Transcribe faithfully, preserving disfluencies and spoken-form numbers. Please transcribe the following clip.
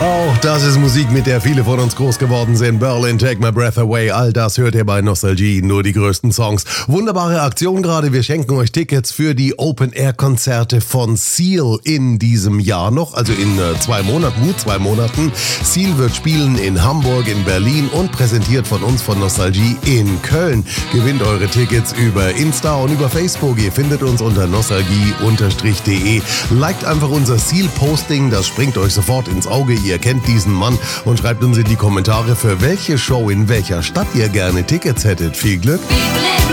Auch das ist Musik, mit der viele von uns groß geworden sind. Berlin, Take My Breath Away, all das hört ihr bei Nostalgie, nur die größten Songs. Wunderbare Aktion gerade, wir schenken euch Tickets für die Open-Air-Konzerte von Seal in diesem Jahr noch, also in äh, zwei Monaten, gut zwei Monaten. Seal wird spielen in Hamburg, in Berlin und präsentiert von uns von Nostalgie in Köln. Gewinnt eure Tickets über Insta und über Facebook. Ihr findet uns unter nostalgie-de. Liked einfach unser Seal-Posting, das springt euch sofort ins Auge. Ihr kennt diesen Mann und schreibt uns in die Kommentare, für welche Show in welcher Stadt ihr gerne Tickets hättet. Viel Glück!